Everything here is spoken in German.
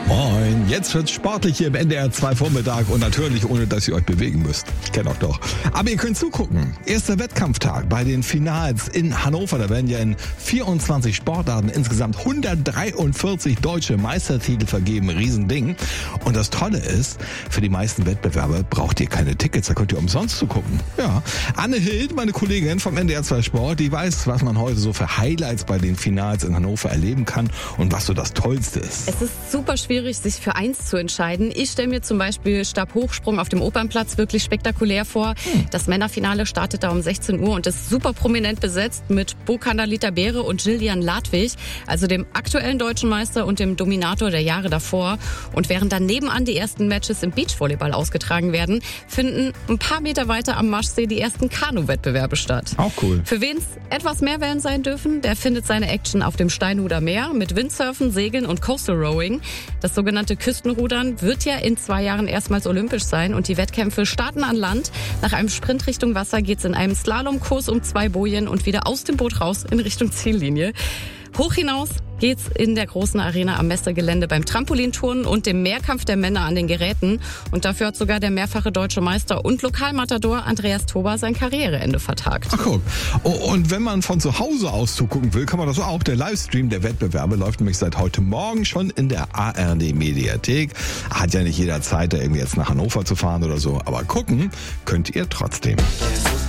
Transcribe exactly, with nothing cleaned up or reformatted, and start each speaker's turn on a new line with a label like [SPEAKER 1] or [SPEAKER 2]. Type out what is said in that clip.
[SPEAKER 1] Moin, jetzt wird's sportlich hier im N D R zwei Vormittag und natürlich ohne, dass ihr euch bewegen müsst. Ich kenne auch doch. Aber ihr könnt zugucken. Erster Wettkampftag bei den Finals in Hannover. Da werden ja in vierundzwanzig Sportarten insgesamt hundertdreiundvierzig deutsche Meistertitel vergeben. Riesending. Und das Tolle ist, für die meisten Wettbewerbe braucht ihr keine Tickets. Da könnt ihr umsonst zugucken. Ja. Anne Hild, meine Kollegin vom N D R zwei Sport, die weiß, was man heute so für Highlights bei den Finals in Hannover erleben kann und was so das Tollste ist.
[SPEAKER 2] Es ist super schwierig, sich für eins zu entscheiden. Ich stelle mir zum Beispiel Stabhochsprung auf dem Opernplatz wirklich spektakulär vor. Hm. Das Männerfinale startet da um sechzehn Uhr und ist super prominent besetzt mit Bo Kandalita Beere und Gillian Ladwig, also dem aktuellen deutschen Meister und dem Dominator der Jahre davor. Und während dann nebenan die ersten Matches im Beachvolleyball ausgetragen werden, finden ein paar Meter weiter am Maschsee die ersten Kanu-Wettbewerbe statt.
[SPEAKER 1] Auch cool.
[SPEAKER 2] Für wen es etwas mehr Wellen sein dürfen, der findet seine Action auf dem Steinhuder Meer mit Windsurfen, Segeln und Coastal Rowing. Das sogenannte Küstenrudern wird ja in zwei Jahren erstmals olympisch sein und die Wettkämpfe starten an Land. Nach einem Sprint Richtung Wasser geht's in einem Slalomkurs um zwei Bojen und wieder aus dem Boot raus in Richtung Ziellinie. Hoch hinaus geht's in der großen Arena am Messegelände beim Trampolinturnen und dem Mehrkampf der Männer an den Geräten. Und dafür hat sogar der mehrfache deutsche Meister und Lokalmatador Andreas Toba sein Karriereende vertagt.
[SPEAKER 1] Ach guck. Oh, und wenn man von zu Hause aus zugucken will, kann man das auch. Der Livestream der Wettbewerbe läuft nämlich seit heute Morgen schon in der A R D-Mediathek. Hat ja nicht jeder Zeit, da irgendwie jetzt nach Hannover zu fahren oder so. Aber gucken könnt ihr trotzdem.